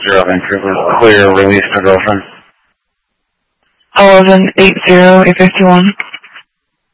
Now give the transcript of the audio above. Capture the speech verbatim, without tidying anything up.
zero Vancouver. Clear, release to girlfriend. eleven eight zero eight fifty one.